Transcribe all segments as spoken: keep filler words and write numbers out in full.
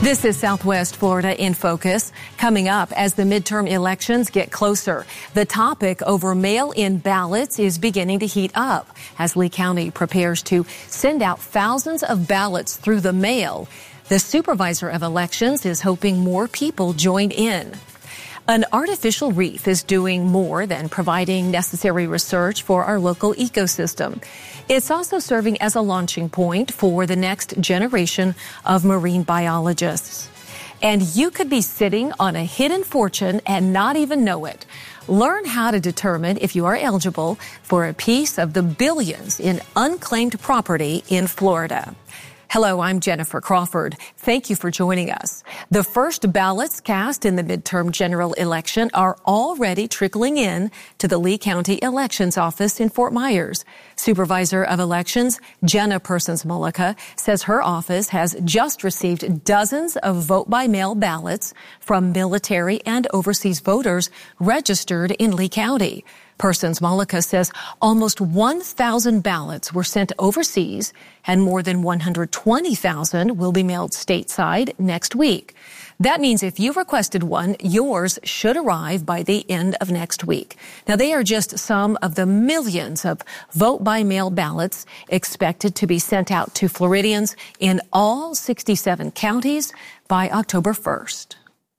This is Southwest Florida in Focus. Coming up as the midterm elections get closer, the topic over mail-in ballots is beginning to heat up as Lee County prepares to send out thousands of ballots through the mail. The supervisor of elections is hoping more people join in. An artificial reef is doing more than providing necessary research for our local ecosystem. It's also serving as a launching point for the next generation of marine biologists. And you could be sitting on a hidden fortune and not even know it. Learn how to determine if you are eligible for a piece of the billions in unclaimed property in Florida. Hello, I'm Jennifer Crawford. Thank you for joining us. The first ballots cast in the midterm general election are already trickling in to the Lee County Elections Office in Fort Myers. Supervisor of Elections Jenna Persons-Mullica says her office has just received dozens of vote-by-mail ballots from military and overseas voters registered in Lee County. Persons-Mullica says almost one thousand ballots were sent overseas and more than one hundred twenty thousand will be mailed stateside next week. That means if you requested one, yours should arrive by the end of next week. Now, they are just some of the millions of vote-by-mail ballots expected to be sent out to Floridians in all sixty-seven counties by October first.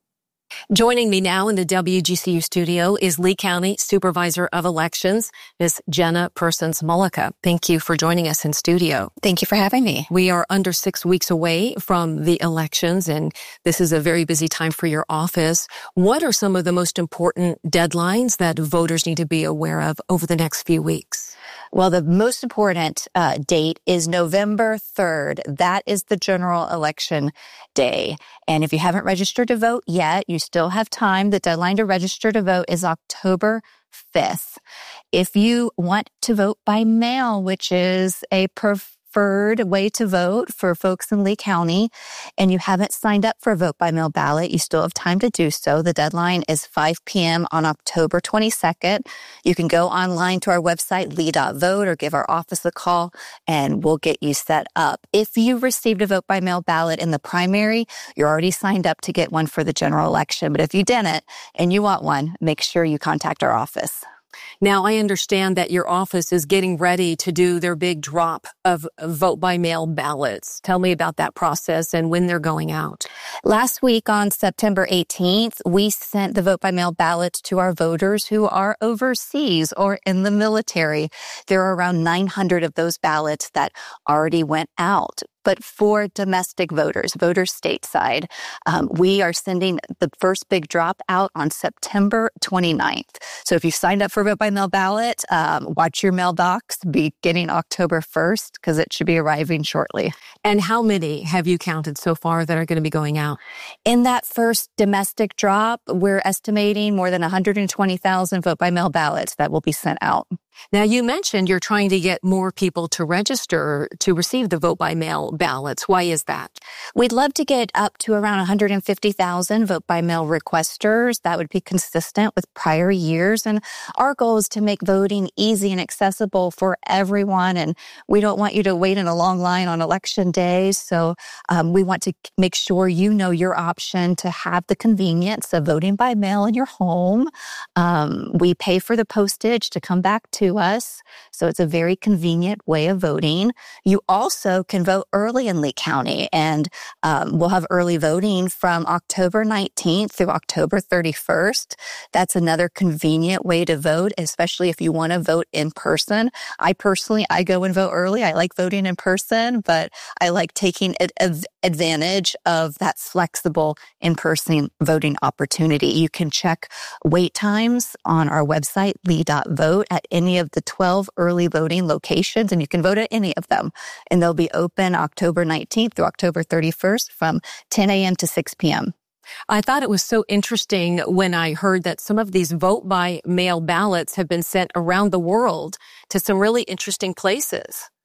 Joining me now in the W G C U studio is Lee County Supervisor of Elections, Miz Jenna Persons-Mullica. Thank you for joining us in studio. Thank you for having me. We are under six weeks away from the elections, and this is a very busy time for your office. What are some of the most important deadlines that voters need to be aware of over the next few weeks? Well, the most important uh, date is November third. That is the general election day. And if you haven't registered to vote yet, you still have time. The deadline to register to vote is October fifth. If you want to vote by mail, which is a preferred way to vote for folks in Lee County, and you haven't signed up for a vote-by-mail ballot, you still have time to do so. The deadline is five p.m. on October twenty-second. You can go online to our website, lee dot vote, or give our office a call, and we'll get you set up. If you received a vote-by-mail ballot in the primary, you're already signed up to get one for the general election. But if you didn't and you want one, make sure you contact our office. Now, I understand that your office is getting ready to do their big drop of vote-by-mail ballots. Tell me about that process and when they're going out. Last week on September eighteenth, we sent the vote-by-mail ballots to our voters who are overseas or in the military. There are around nine hundred of those ballots that already went out. But for domestic voters, voters stateside, um, we are sending the first big drop out on September twenty-ninth. So if you signed up for a vote-by-mail ballot, um, watch your mailbox beginning October first, because it should be arriving shortly. And how many have you counted so far that are going to be going out? In that first domestic drop, we're estimating more than one hundred twenty thousand vote-by-mail ballots that will be sent out. Now, you mentioned you're trying to get more people to register to receive the vote-by-mail ballots. Why is that? We'd love to get up to around one hundred fifty thousand vote-by-mail requesters. That would be consistent with prior years. And our goal is to make voting easy and accessible for everyone. And we don't want you to wait in a long line on election day. So um, we want to make sure you know your option to have the convenience of voting by mail in your home. Um, we pay for the postage to come back to us. So it's a very convenient way of voting. You also can vote early in Lee County, and um, we'll have early voting from October nineteenth through October thirty-first. That's another convenient way to vote, especially if you want to vote in person. I personally, I go and vote early. I like voting in person, but I like taking ad- advantage of that flexible in-person voting opportunity. You can check wait times on our website, lee dot vote, at any of the twelve early voting locations, and you can vote at any of them. And they'll be open October nineteenth through October thirty-first from ten a.m. to six p.m. I thought it was so interesting when I heard that some of these vote-by-mail ballots have been sent around the world to some really interesting places.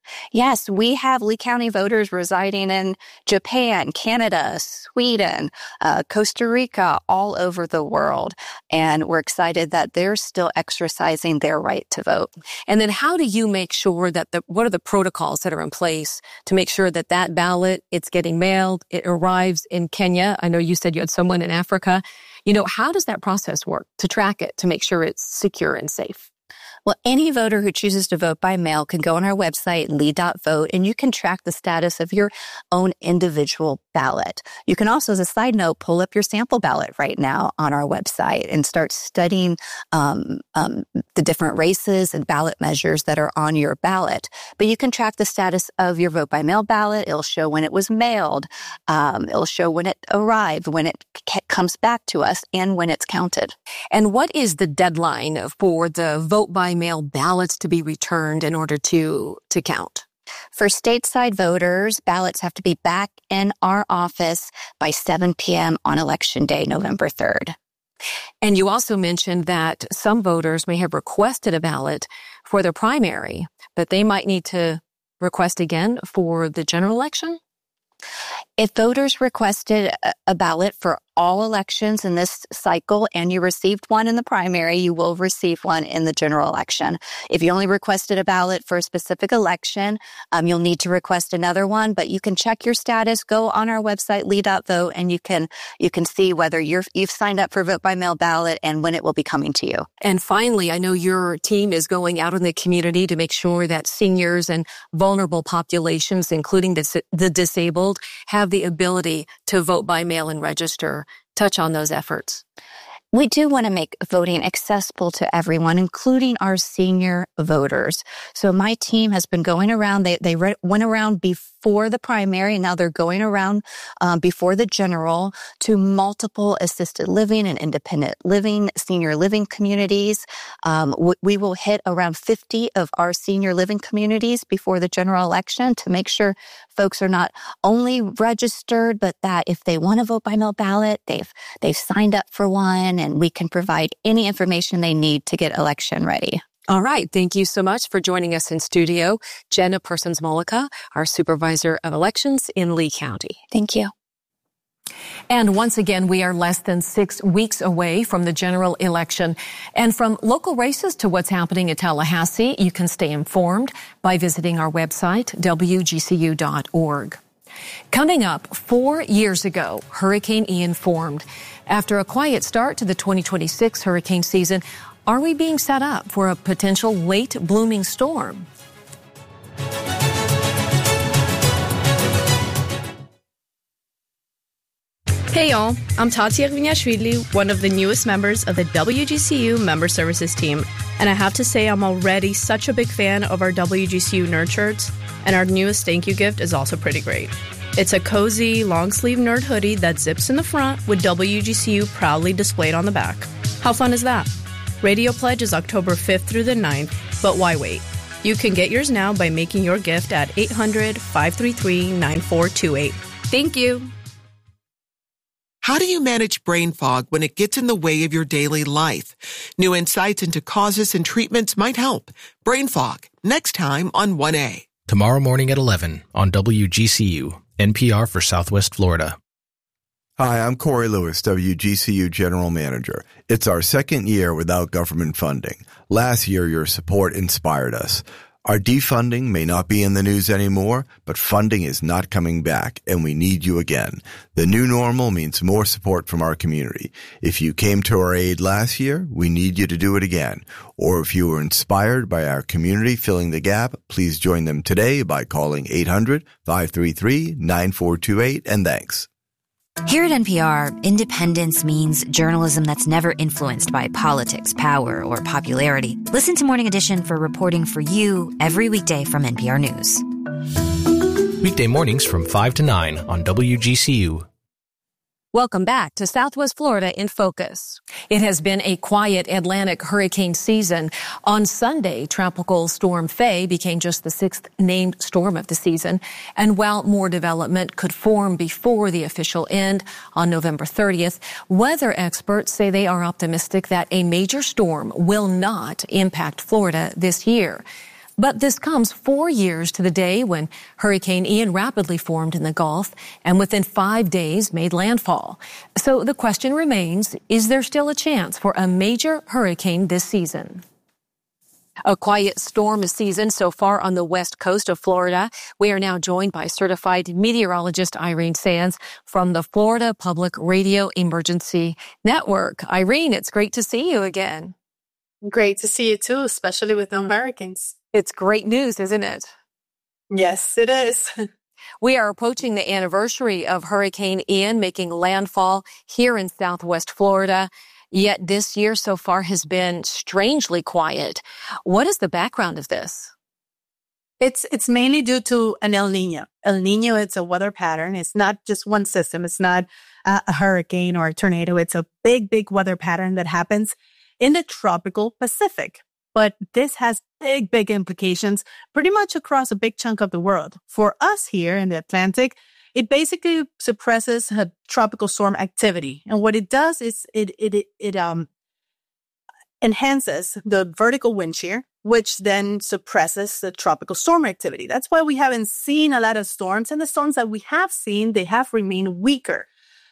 Yes, we have Lee County voters residing in Japan, Canada, Sweden, uh, Costa Rica, all over the world. And we're excited that they're still exercising their right to vote. And then how do you make sure that the, what are the protocols that are in place to make sure that that ballot, it's getting mailed, it arrives in Kenya? I know you said you had someone in Africa. You know, how does that process work to track it, to make sure it's secure and safe? Well, any voter who chooses to vote by mail can go on our website, lee dot vote, and you can track the status of your own individual ballot. You can also, as a side note, pull up your sample ballot right now on our website and start studying um, um, the different races and ballot measures that are on your ballot. But you can track the status of your vote by mail ballot. It'll show when it was mailed. Um, it'll show when it arrived, when it c- comes back to us, and when it's counted. And what is the deadline for the vote by mail ballots to be returned in order to to count? For stateside voters, ballots have to be back in our office by seven p.m. on Election Day, November third. And you also mentioned that some voters may have requested a ballot for their primary, but they might need to request again for the general election? If voters requested a ballot for all elections in this cycle and you received one in the primary, you will receive one in the general election. If you only requested a ballot for a specific election, um, you'll need to request another one, but you can check your status, go on our website, lee dot vote, and you can you can see whether you're, you've signed up for vote by mail ballot and when it will be coming to you. And finally, I know your team is going out in the community to make sure that seniors and vulnerable populations, including the, the disabled, have the ability to vote by mail and register. Touch on those efforts. We do want to make voting accessible to everyone, including our senior voters. So my team has been going around. They they re- went around before the primary, and now they're going around um, before the general to multiple assisted living and independent living, senior living communities. Um, w- we will hit around fifty of our senior living communities before the general election to make sure folks are not only registered, but that if they want to vote by mail ballot, they've they've signed up for one. And we can provide any information they need to get election ready. All right. Thank you so much for joining us in studio, Jenna Persons-Mollica, our Supervisor of Elections in Lee County. Thank you. And once again, we are less than six weeks away from the general election. And from local races to what's happening in Tallahassee, you can stay informed by visiting our website, w g c u dot org. Coming up, four years ago, Hurricane Ian formed. After a quiet start to the twenty twenty-six hurricane season, are we being set up for a potential late blooming storm? Hey y'all, I'm Tatia Gviniashvili, one of the newest members of the W G C U Member Services team, and I have to say I'm already such a big fan of our W G C U nerd shirts, and our newest thank you gift is also pretty great. It's a cozy, long-sleeve nerd hoodie that zips in the front with W G C U proudly displayed on the back. How fun is that? Radio Pledge is October fifth through the ninth, but why wait? You can get yours now by making your gift at eight hundred, five three three, nine four two eight. Thank you. How do you manage brain fog when it gets in the way of your daily life? New insights into causes and treatments might help. Brain fog, next time on one A. Tomorrow morning at eleven on W G C U, N P R for Southwest Florida. Hi, I'm Corey Lewis, W G C U General Manager. It's our second year without government funding. Last year, your support inspired us. Our defunding may not be in the news anymore, but funding is not coming back, and we need you again. The new normal means more support from our community. If you came to our aid last year, we need you to do it again. Or if you were inspired by our community filling the gap, please join them today by calling eight hundred, five three three, nine four two eight, and thanks. Here at N P R, independence means journalism that's never influenced by politics, power, or popularity. Listen to Morning Edition for reporting for you every weekday from N P R News. Weekday mornings from five to nine on W G C U. Welcome back to Southwest Florida in Focus. It has been a quiet Atlantic hurricane season. On Sunday, Tropical Storm Faye became just the sixth named storm of the season. And while more development could form before the official end on November thirtieth, weather experts say they are optimistic that a major storm will not impact Florida this year. But this comes four years to the day when Hurricane Ian rapidly formed in the Gulf and within five days made landfall. So the question remains, is there still a chance for a major hurricane this season? A quiet storm season so far on the west coast of Florida. We are now joined by certified meteorologist Irene Sands from the Florida Public Radio Emergency Network. Irene, it's great to see you again. Great to see you too, especially with them hurricanes. It's great news, isn't it? Yes, it is. We are approaching the anniversary of Hurricane Ian making landfall here in Southwest Florida. Yet this year so far has been strangely quiet. What is the background of this? It's it's mainly due to an El Niño. El Niño, it's a weather pattern. It's not just one system. It's not a, a hurricane or a tornado. It's a big, big weather pattern that happens in the tropical Pacific. But this has big, big implications pretty much across a big chunk of the world. For us here in the Atlantic, it basically suppresses uh, tropical storm activity. And what it does is it it it, it um enhances the vertical wind shear, which then suppresses the tropical storm activity. That's why we haven't seen a lot of storms. And the storms that we have seen, they have remained weaker.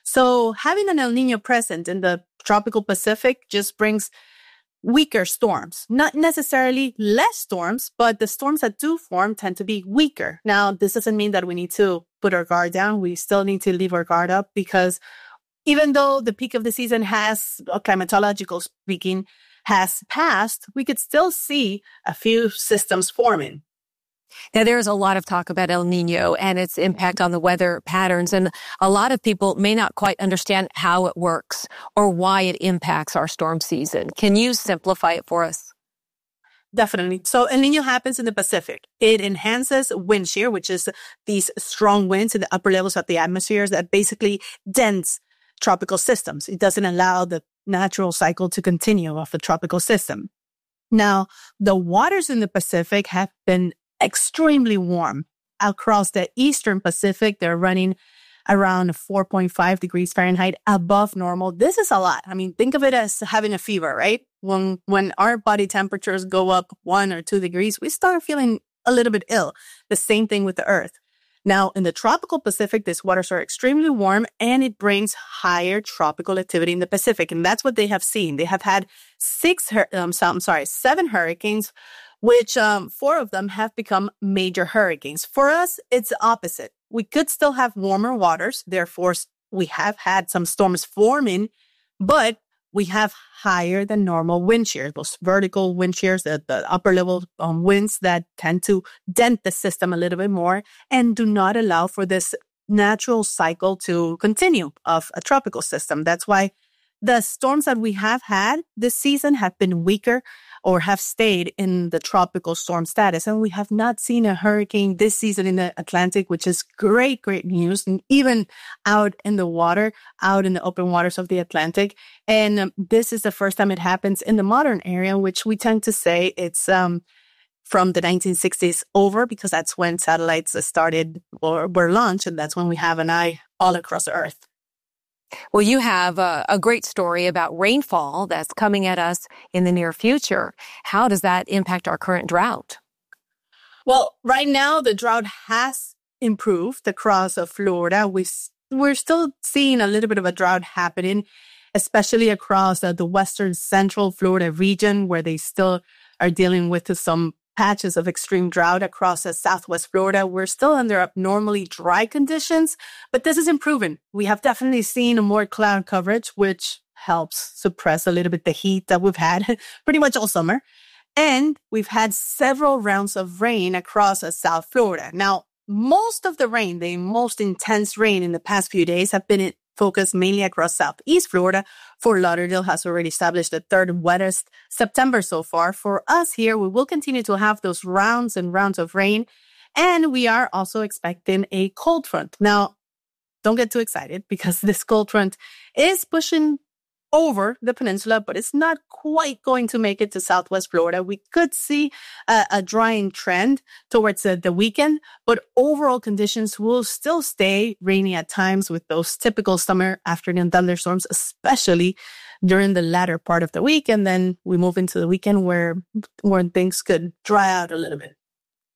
So having an El Niño present in the tropical Pacific just brings weaker storms, not necessarily less storms, but the storms that do form tend to be weaker. Now, this doesn't mean that we need to put our guard down. We still need to leave our guard up because even though the peak of the season has, climatological speaking, has passed, we could still see a few systems forming. Now, there's a lot of talk about El Niño and its impact on the weather patterns, and a lot of people may not quite understand how it works or why it impacts our storm season. Can you simplify it for us? Definitely. So El Niño happens in the Pacific. It enhances wind shear, which is these strong winds in the upper levels of the atmospheres that basically dents tropical systems. It doesn't allow the natural cycle to continue of a tropical system. Now, the waters in the Pacific have been extremely warm. Across the eastern Pacific, they're running around four point five degrees Fahrenheit above normal. This is a lot. I mean, think of it as having a fever, right? When when our body temperatures go up one or two degrees, we start feeling a little bit ill. The same thing with the Earth. Now, in the tropical Pacific, these waters are extremely warm and it brings higher tropical activity in the Pacific. And that's what they have seen. They have had six, um, so, I'm sorry, seven hurricanes, which um, four of them have become major hurricanes. For us, it's the opposite. We could still have warmer waters. Therefore, we have had some storms forming, but we have higher than normal wind shear, those vertical wind shears, the, the upper level um, winds that tend to dent the system a little bit more and do not allow for this natural cycle to continue of a tropical system. That's why the storms that we have had this season have been weaker or have stayed in the tropical storm status. And we have not seen a hurricane this season in the Atlantic, which is great, great news. And even out in the water, out in the open waters of the Atlantic. And um, this is the first time it happens in the modern area, which we tend to say it's um, from the nineteen sixties over, because that's when satellites started or were launched. And that's when we have an eye all across the Earth. Well, you have a, a great story about rainfall that's coming at us in the near future. How does that impact our current drought? Well, right now, the drought has improved across Florida. We, we're still seeing a little bit of a drought happening, especially across uh, the western central Florida region, where they still are dealing with some patches of extreme drought across uh, southwest Florida. We're still under abnormally dry conditions, but this is improving. We have definitely seen more cloud coverage, which helps suppress a little bit the heat that we've had pretty much all summer. And we've had several rounds of rain across uh, South Florida. Now, most of the rain, the most intense rain in the past few days have been focused mainly across Southeast Florida. Fort Lauderdale has already established the third wettest September so far. For us here, we will continue to have those rounds and rounds of rain. And we are also expecting a cold front. Now, don't get too excited because this cold front is pushing over the peninsula, but it's not quite going to make it to Southwest Florida. We could see a, a drying trend towards the, the weekend, but overall conditions will still stay rainy at times with those typical summer afternoon thunderstorms, especially during the latter part of the week. And then we move into the weekend where, where things could dry out a little bit.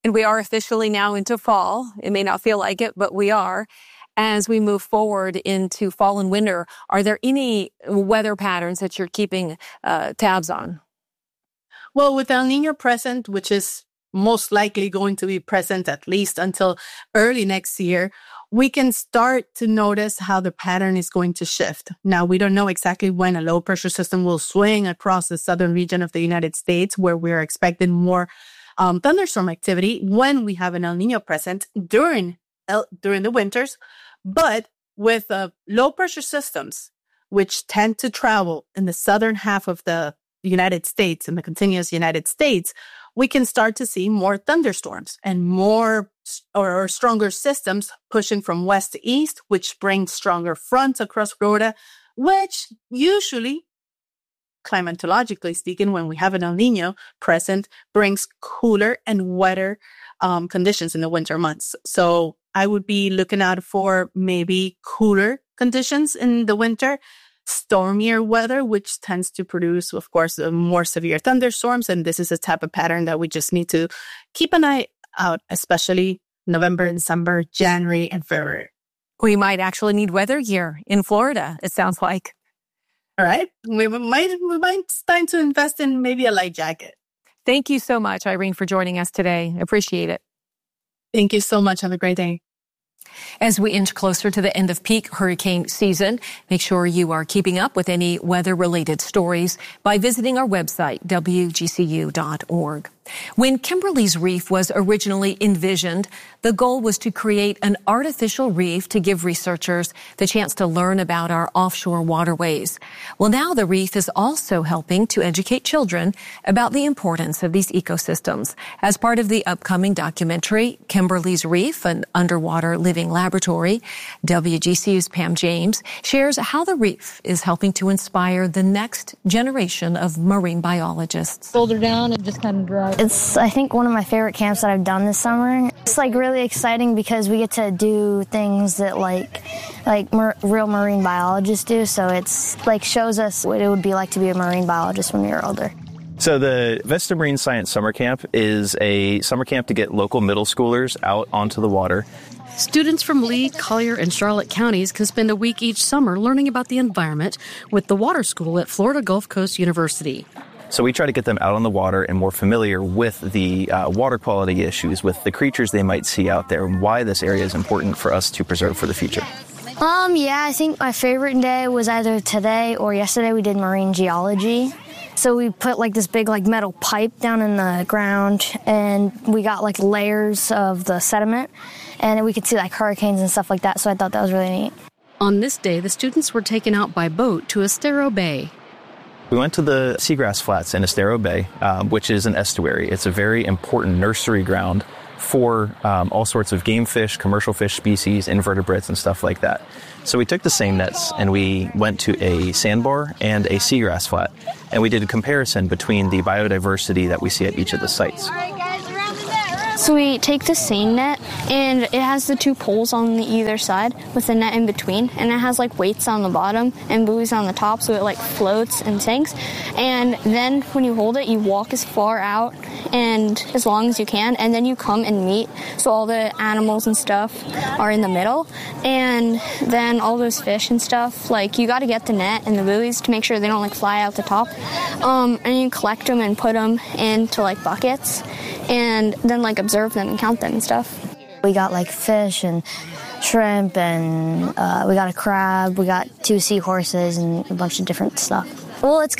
And we are officially now into fall. It may not feel like it, but we are. As we move forward into fall and winter, are there any weather patterns that you're keeping uh, tabs on? Well, with El Niño present, which is most likely going to be present at least until early next year, we can start to notice how the pattern is going to shift. Now, we don't know exactly when a low pressure system will swing across the southern region of the United States, where we're expecting more um, thunderstorm activity when we have an El Niño present during el- during the winters. But with uh, low pressure systems, which tend to travel in the southern half of the United States, in the continuous United States, we can start to see more thunderstorms and more or, or stronger systems pushing from west to east, which brings stronger fronts across Florida, which usually, climatologically speaking, when we have an El Niño present, brings cooler and wetter um, conditions in the winter months. So I would be looking out for maybe cooler conditions in the winter, stormier weather, which tends to produce, of course, more severe thunderstorms. And this is a type of pattern that we just need to keep an eye out, especially November, December, January, and February. We might actually need weather gear in Florida, it sounds like. All right. We might, we might it's time to invest in maybe a light jacket. Thank you so much, Irene, for joining us today. Appreciate it. Thank you so much. Have a great day. As we inch closer to the end of peak hurricane season, make sure you are keeping up with any weather-related stories by visiting our website, W G C U dot org. When Kimberley's Reef was originally envisioned, the goal was to create an artificial reef to give researchers the chance to learn about our offshore waterways. Well, now the reef is also helping to educate children about the importance of these ecosystems. As part of the upcoming documentary, Kimberley's Reef, an underwater living laboratory, W G C U's Pam James shares how the reef is helping to inspire the next generation of marine biologists. Shoulder down and just kind of drive. It's, I think, one of my favorite camps that I've done this summer. It's, like, really exciting because we get to do things that, like, like mar- real marine biologists do. So it's, like, shows us what it would be like to be a marine biologist when you're older. So the Vesta Marine Science Summer Camp is a summer camp to get local middle schoolers out onto the water. Students from Lee, Collier, and Charlotte counties can spend a week each summer learning about the environment with the water school at Florida Gulf Coast University. So we try to get them out on the water and more familiar with the uh, water quality issues, with the creatures they might see out there, and why this area is important for us to preserve for the future. Um, yeah, I think my favorite day was either today or yesterday. We did marine geology. So we put like this big like metal pipe down in the ground, and we got like layers of the sediment, and we could see like hurricanes and stuff like that. So I thought that was really neat. On this day, the students were taken out by boat to Estero Bay. We went to the Seagrass Flats in Estero Bay, um, which is an estuary. It's a very important nursery ground for um, all sorts of game fish, commercial fish species, invertebrates, and stuff like that. So we took the same nets and we went to a sandbar and a seagrass flat, and we did a comparison between the biodiversity that we see at each of the sites. So we take the seine net, and it has the two poles on the either side with the net in between, and it has like weights on the bottom and buoys on the top, so it like floats and sinks. And then when you hold it, you walk as far out and as long as you can, and then you come and meet, so all the animals and stuff are in the middle, and then all those fish and stuff, like you got to get the net and the buoys to make sure they don't like fly out the top, um, and you collect them and put them into like buckets, and then like observe them and count them and stuff. We got like fish and shrimp, and uh, we got a crab, we got two seahorses and a bunch of different stuff. Well, it's